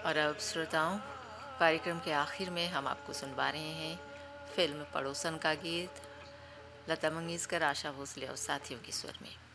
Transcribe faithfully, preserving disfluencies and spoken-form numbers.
और अब श्रोताओं, कार्यक्रम के आखिर में हम आपको सुनवा रहे हैं फिल्म पड़ोसन का गीत, लता मंगेशकर, आशा भोसले और साथियों के स्वर में।